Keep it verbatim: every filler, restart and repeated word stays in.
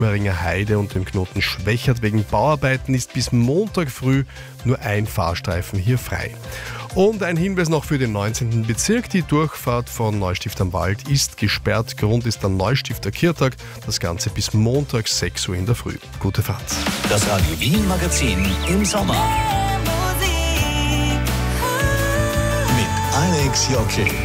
Schweringer Heide und dem Knoten Schwächert. Wegen Bauarbeiten ist bis Montag früh nur ein Fahrstreifen hier frei. Und ein Hinweis noch für den neunzehnten Bezirk. Die Durchfahrt von Neustift am Wald ist gesperrt. Grund ist der Neustifter Kirtag. Das Ganze bis Montag sechs Uhr in der Früh. Gute Fahrt. Das Radio Wien Magazin im Sommer. Mit Alex Jockey.